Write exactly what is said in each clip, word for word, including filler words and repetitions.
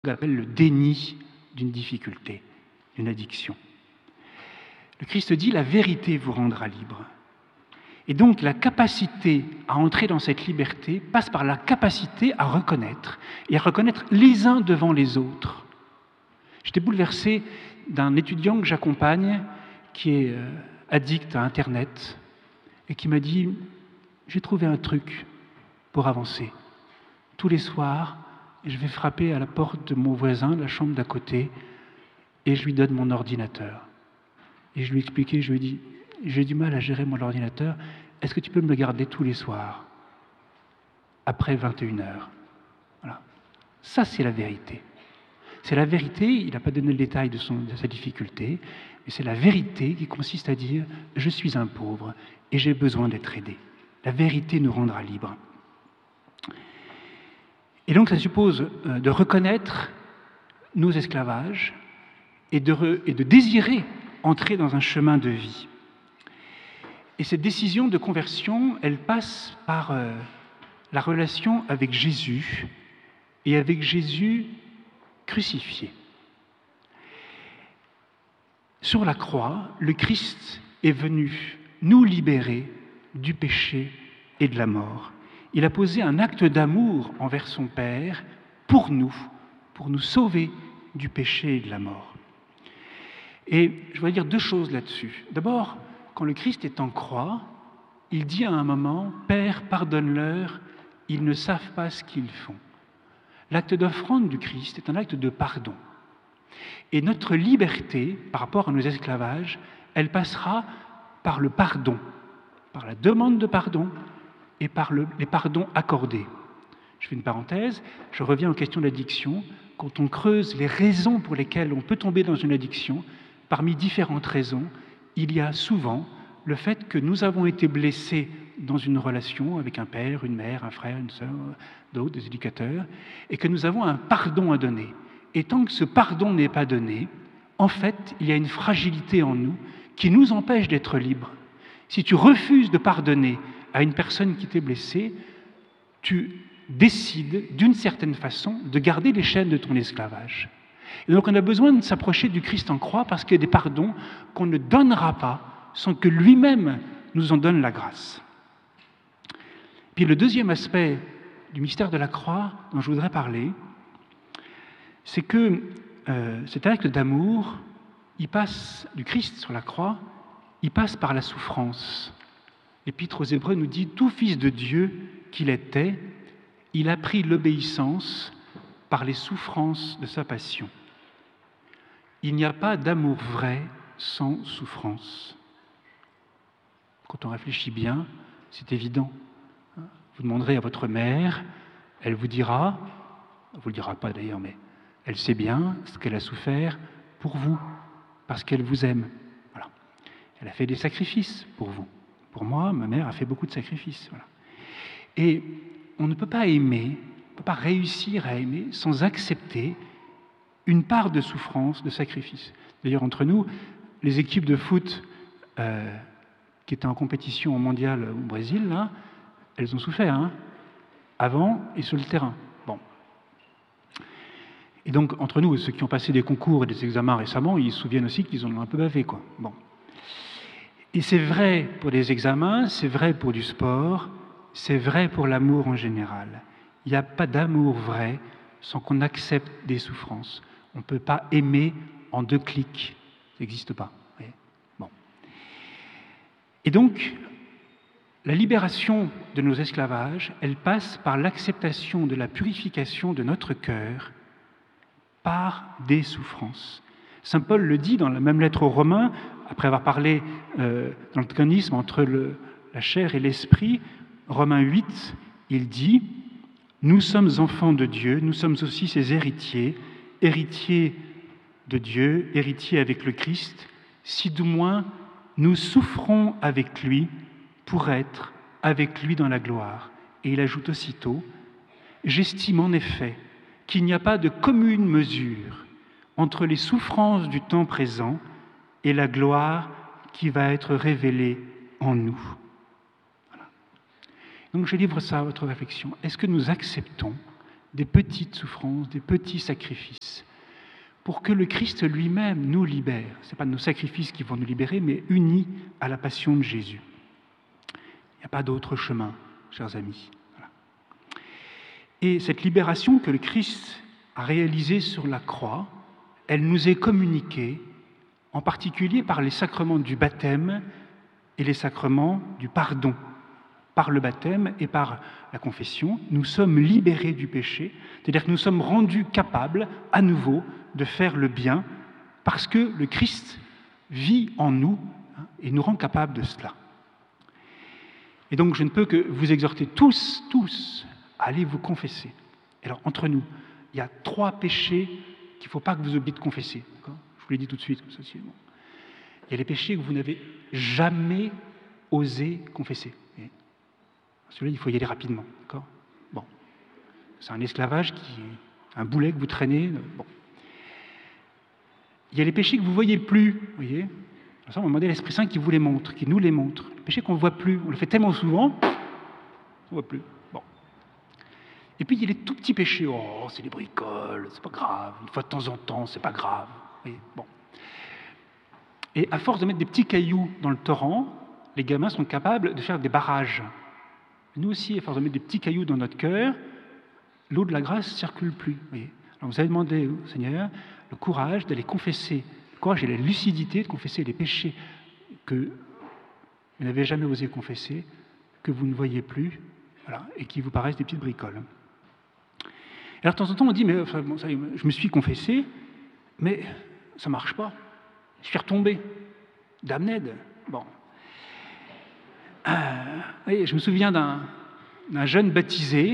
qu'on appelle le déni d'une difficulté, d'une addiction. Le Christ dit « la vérité vous rendra libre ». Et donc la capacité à entrer dans cette liberté passe par la capacité à reconnaître, et à reconnaître les uns devant les autres. J'étais bouleversé d'un étudiant que j'accompagne, qui est euh, addict à Internet, et qui m'a dit « j'ai trouvé un truc pour avancer. Tous les soirs, je vais frapper à la porte de mon voisin, de la chambre d'à côté, et je lui donne mon ordinateur. » Et je lui ai expliqué, je lui ai dit « j'ai du mal à gérer mon ordinateur, est-ce que tu peux me le garder tous les soirs, après vingt et une heures ?» Voilà. Ça, c'est la vérité. C'est la vérité, il n'a pas donné le détail de, son, de sa difficulté, mais c'est la vérité qui consiste à dire « je suis un pauvre et j'ai besoin d'être aidé ». La vérité nous rendra libres. Et donc ça suppose euh, de reconnaître nos esclavages et de, re, et de désirer entrer dans un chemin de vie. Et cette décision de conversion, elle passe par euh, la relation avec Jésus et avec Jésus crucifié. Sur la croix, le Christ est venu nous libérer du péché et de la mort. Il a posé un acte d'amour envers son Père pour nous, pour nous sauver du péché et de la mort. Et je voudrais dire deux choses là-dessus. D'abord, quand le Christ est en croix, il dit à un moment « Père, pardonne-leur, ils ne savent pas ce qu'ils font ». L'acte d'offrande du Christ est un acte de pardon. Et notre liberté, par rapport à nos esclavages, elle passera par le pardon, par la demande de pardon et par le, les pardons accordés. Je fais une parenthèse, je reviens aux questions d'addiction. Quand on creuse les raisons pour lesquelles on peut tomber dans une addiction, parmi différentes raisons, il y a souvent le fait que nous avons été blessés dans une relation avec un père, une mère, un frère, une sœur, d'autres, des éducateurs, et que nous avons un pardon à donner. Et tant que ce pardon n'est pas donné, en fait, il y a une fragilité en nous qui nous empêche d'être libres. Si tu refuses de pardonner à une personne qui t'est blessée, tu décides, d'une certaine façon, de garder les chaînes de ton esclavage. Et donc on a besoin de s'approcher du Christ en croix parce qu'il y a des pardons qu'on ne donnera pas sans que lui-même nous en donne la grâce. Puis le deuxième aspect du mystère de la croix dont je voudrais parler, c'est que euh, cet acte d'amour, il passe du Christ sur la croix, il passe par la souffrance. L'Épître aux Hébreux nous dit « Tout fils de Dieu qu'il était, il a pris l'obéissance par les souffrances de sa passion. » Il n'y a pas d'amour vrai sans souffrance. Quand on réfléchit bien, c'est évident. Vous demanderez à votre mère, elle vous dira, elle ne vous le dira pas d'ailleurs, mais elle sait bien ce qu'elle a souffert pour vous, parce qu'elle vous aime. Voilà. Elle a fait des sacrifices pour vous. Pour moi, ma mère a fait beaucoup de sacrifices. Voilà. Et on ne peut pas aimer, on ne peut pas réussir à aimer sans accepter une part de souffrance, de sacrifice. D'ailleurs, entre nous, les équipes de foot euh, qui étaient en compétition mondiale au Brésil, là, elles ont souffert, hein, avant et sur le terrain. Bon. Et donc, entre nous, ceux qui ont passé des concours et des examens récemment, ils se souviennent aussi qu'ils en ont un peu bavé, quoi. Bon. Et c'est vrai pour les examens, c'est vrai pour du sport, c'est vrai pour l'amour en général. Il n'y a pas d'amour vrai sans qu'on accepte des souffrances. On ne peut pas aimer en deux clics. Ça n'existe pas. Bon. Et donc, la libération de nos esclavages, elle passe par l'acceptation de la purification de notre cœur par des souffrances. Saint Paul le dit dans la même lettre aux Romains, après avoir parlé euh, dans l'antagonisme entre le, la chair et l'esprit, Romains huit, il dit « Nous sommes enfants de Dieu, nous sommes aussi ses héritiers, héritiers de Dieu, héritiers avec le Christ, si du moins nous souffrons avec lui pour être avec lui dans la gloire. » Et il ajoute aussitôt « J'estime en effet qu'il n'y a pas de commune mesure entre les souffrances du temps présent et la gloire qui va être révélée en nous. » Voilà. Donc je livre ça à votre réflexion. Est-ce que nous acceptons des petites souffrances, des petits sacrifices, pour que le Christ lui-même nous libère. Ce n'est pas nos sacrifices qui vont nous libérer, mais unis à la passion de Jésus. Il n'y a pas d'autre chemin, chers amis. Voilà. Et cette libération que le Christ a réalisée sur la croix, elle nous est communiquée, en particulier par les sacrements du baptême et les sacrements du pardon. Par le baptême et par la confession, nous sommes libérés du péché, c'est-à-dire que nous sommes rendus capables, à nouveau, de faire le bien, parce que le Christ vit en nous hein, et nous rend capables de cela. Et donc, je ne peux que vous exhorter tous, tous, à aller vous confesser. Alors, entre nous, il y a trois péchés qu'il ne faut pas que vous oubliez de confesser. D'accord ? Je vous l'ai dit tout de suite, comme ça, c'est bon. Il y a les péchés que vous n'avez jamais osé confesser. Celui-là, il faut y aller rapidement. D'accord ? Bon. C'est un esclavage, qui, un boulet que vous traînez. Bon. Il y a les péchés que vous ne voyez plus. Vous voyez ? Ça, on va demander à l'Esprit Saint qui vous les montre, qui nous les montre. Les péchés qu'on ne voit plus. On le fait tellement souvent, on ne voit plus. Bon. Et puis, il y a les tout petits péchés. Oh, c'est des bricoles, c'est pas grave. Une fois de temps en temps, c'est pas grave. Vous voyez ? Bon. Et à force de mettre des petits cailloux dans le torrent, les gamins sont capables de faire des barrages. Nous aussi, à force de mettre des petits cailloux dans notre cœur, l'eau de la grâce ne circule plus. Vous voyez ? Alors vous avez demandé au Seigneur le courage d'aller confesser, le courage et la lucidité de confesser les péchés que vous n'avez jamais osé confesser, que vous ne voyez plus, voilà, et qui vous paraissent des petites bricoles. Alors de temps en temps, on dit, mais enfin, bon, ça, je me suis confessé, mais ça ne marche pas. Je suis retombé. Damned. Bon. Euh, oui, je me souviens d'un, d'un jeune baptisé.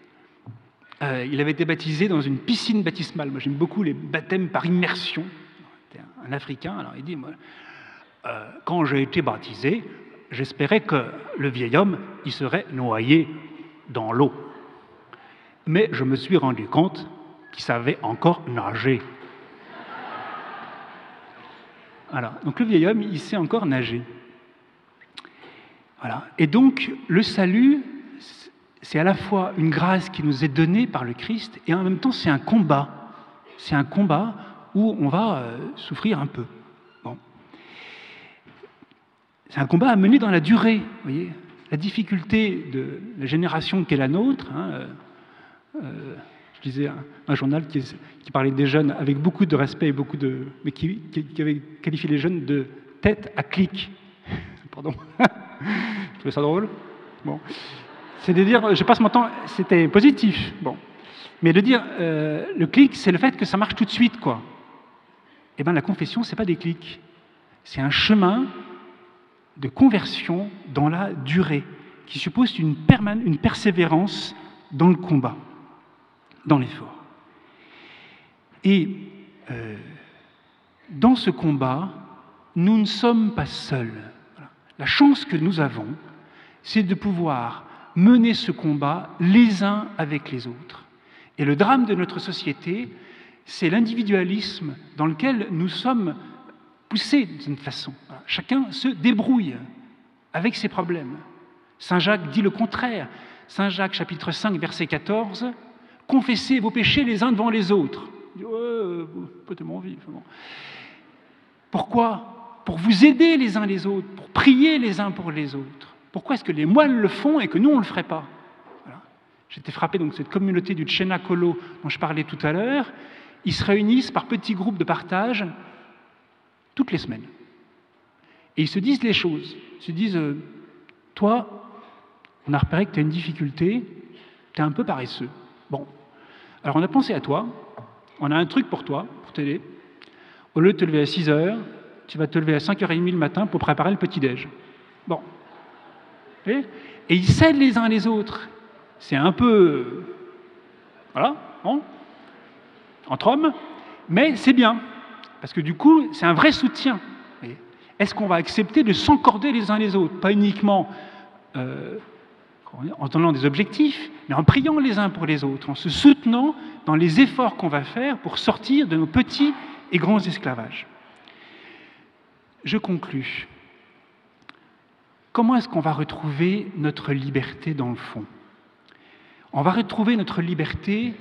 Euh, il avait été baptisé dans une piscine baptismale. Moi, j'aime beaucoup les baptêmes par immersion. C'était un, un Africain. Alors, il dit, moi, euh, quand j'ai été baptisé, j'espérais que le vieil homme, il serait noyé dans l'eau. Mais je me suis rendu compte qu'il savait encore nager. Voilà. Donc, le vieil homme, il sait encore nager. Voilà. Et donc, le salut, c'est à la fois une grâce qui nous est donnée par le Christ, et en même temps, c'est un combat. C'est un combat où on va euh, souffrir un peu. Bon. C'est un combat à mener dans la durée. Vous voyez, la difficulté de la génération qu'est la nôtre, hein, euh, euh, je lisais un, un journal qui, qui parlait des jeunes avec beaucoup de respect et beaucoup de, mais qui, qui, qui avait qualifié les jeunes de tête à clic. Pardon. Je trouvais ça drôle. Bon. C'est de dire, je passe mon temps, c'était positif. Bon. Mais de dire, euh, le clic, c'est le fait que ça marche tout de suite, quoi. Eh bien, la confession, c'est pas des clics. C'est un chemin de conversion dans la durée, qui suppose une, perman- une persévérance dans le combat, dans l'effort. Et euh, dans ce combat, nous ne sommes pas seuls. La chance que nous avons, c'est de pouvoir mener ce combat les uns avec les autres. Et le drame de notre société, c'est l'individualisme dans lequel nous sommes poussés d'une façon. Chacun se débrouille avec ses problèmes. Saint Jacques dit le contraire. Saint Jacques, chapitre cinq, verset quatorze, « Confessez vos péchés les uns devant les autres. » Il dit, ouais, pas tellement envie. Bon. Pourquoi ? Pour vous aider les uns les autres, pour prier les uns pour les autres. Pourquoi est-ce que les moines le font et que nous, on ne le ferait pas ? Voilà. J'étais frappé donc de cette communauté du Cenacolo dont je parlais tout à l'heure. Ils se réunissent par petits groupes de partage toutes les semaines. Et ils se disent les choses. Ils se disent, euh, toi, on a repéré que tu as une difficulté, tu es un peu paresseux. Bon, alors on a pensé à toi, on a un truc pour toi, pour t'aider. Au lieu de te lever à six heures, tu vas te lever à cinq heures trente le matin pour préparer le petit-déj. Bon. Et, et ils s'aident les uns les autres. C'est un peu... Voilà, bon, entre hommes, mais c'est bien. Parce que du coup, c'est un vrai soutien. Est-ce qu'on va accepter de s'encorder les uns les autres ? Pas uniquement euh, en donnant des objectifs, mais en priant les uns pour les autres, en se soutenant dans les efforts qu'on va faire pour sortir de nos petits et grands esclavages. Je conclus. Comment est-ce qu'on va retrouver notre liberté dans le fond ? On va retrouver notre liberté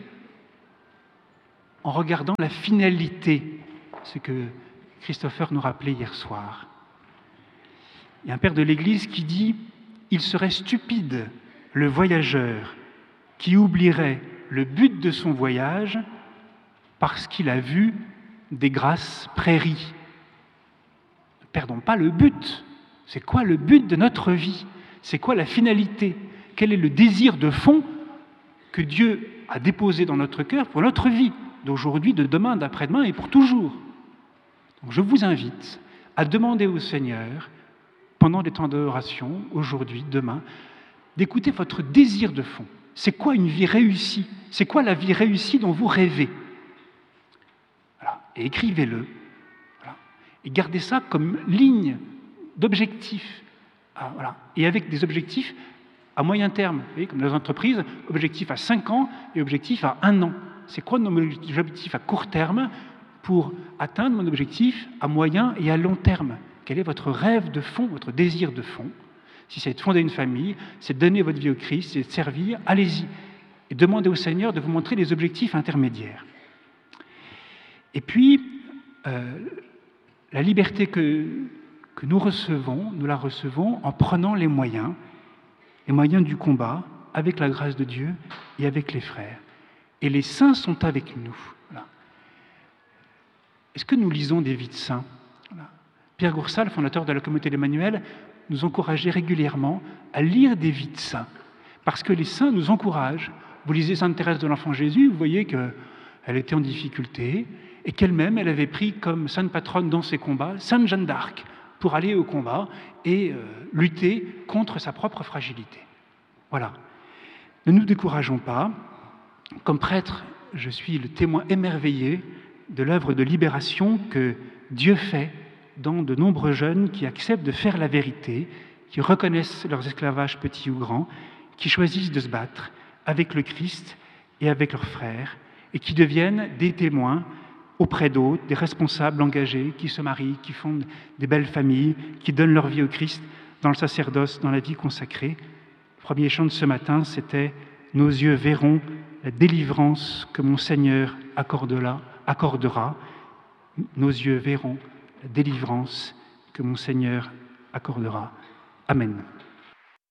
en regardant la finalité, ce que Christopher nous rappelait hier soir. Il y a un père de l'Église qui dit « Il serait stupide, le voyageur, qui oublierait le but de son voyage parce qu'il a vu des grasses prairies. » Ne perdons pas le but. C'est quoi le but de notre vie? C'est quoi la finalité? Quel est le désir de fond que Dieu a déposé dans notre cœur pour notre vie, d'aujourd'hui, de demain, d'après-demain et pour toujours? Donc je vous invite à demander au Seigneur, pendant les temps d'oration, aujourd'hui, demain, d'écouter votre désir de fond. C'est quoi une vie réussie? C'est quoi la vie réussie dont vous rêvez? Voilà. Et écrivez-le. Voilà. Et gardez ça comme ligne d'objectifs. Ah, voilà. Et avec des objectifs à moyen terme, vous voyez, comme dans les entreprises, objectifs à cinq ans et objectifs à un an. C'est quoi nos objectifs à court terme pour atteindre mon objectif à moyen et à long terme? Quel est votre rêve de fond, votre désir de fond? Si c'est de fonder une famille, c'est de donner votre vie au Christ, c'est de servir, allez-y. Et demandez au Seigneur de vous montrer les objectifs intermédiaires. Et puis, euh, la liberté que, que nous recevons, nous la recevons en prenant les moyens, les moyens du combat, avec la grâce de Dieu et avec les frères. Et les saints sont avec nous. Voilà. Est-ce que nous lisons des vies de saints? Voilà. Pierre Goursal, fondateur de la communauté d'Emmanuel, nous encourageait régulièrement à lire des vies de saints, parce que les saints nous encouragent. Vous lisez Sainte Thérèse de l'Enfant Jésus, vous voyez qu'elle était en difficulté, et qu'elle-même, elle avait pris comme sainte patronne dans ses combats, Sainte Jeanne d'Arc, pour aller au combat et euh, lutter contre sa propre fragilité. Voilà. Ne nous décourageons pas. Comme prêtre, je suis le témoin émerveillé de l'œuvre de libération que Dieu fait dans de nombreux jeunes qui acceptent de faire la vérité, qui reconnaissent leurs esclavages petits ou grands, qui choisissent de se battre avec le Christ et avec leurs frères, et qui deviennent des témoins auprès d'autres, des responsables engagés, qui se marient, qui fondent des belles familles, qui donnent leur vie au Christ dans le sacerdoce, dans la vie consacrée. Le premier chant de ce matin, c'était « Nos yeux verront la délivrance que mon Seigneur accordera. accordera. Nos yeux verront la délivrance que mon Seigneur accordera. » Amen.